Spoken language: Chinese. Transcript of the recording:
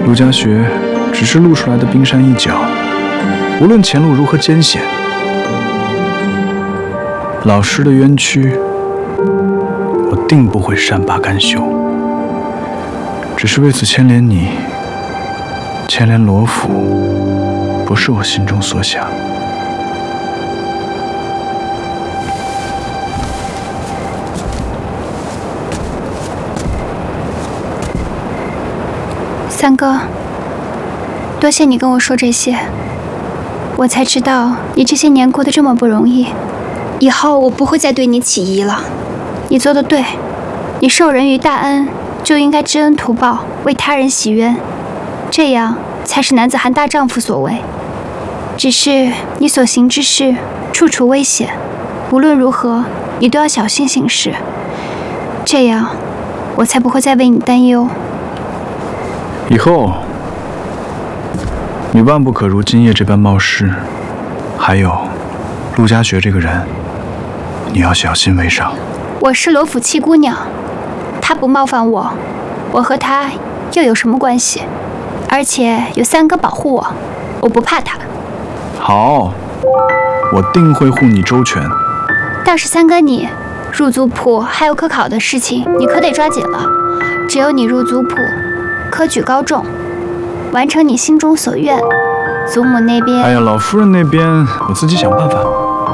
陆家学只是露出来的冰山一角，无论前路如何艰险，老师的冤屈，我定不会善罢甘休。只是为此牵连你，牵连罗府，不是我心中所想。 三哥，多谢你跟我说这些，我才知道你这些年过得这么不容易。以后我不会再对你起疑了。你做得对，你受人于大恩，就应该知恩图报，为他人洗冤，这样才是男子汉大丈夫所为。只是你所行之事处处危险，无论如何你都要小心行事，这样我才不会再为你担忧。 以后你万不可如今夜这般冒失，还有陆家学这个人，你要小心为上。 我是罗府七姑娘，她不冒犯我，我和她又有什么关系？而且有三哥保护我，我不怕他。 好，我定会护你周全。 倒是三哥你，入族谱还有科考的事情，你可得抓紧了。只有你入族谱，科举高中，完成你心中所愿，祖母那边…… 哎呀，老夫人那边我自己想办法。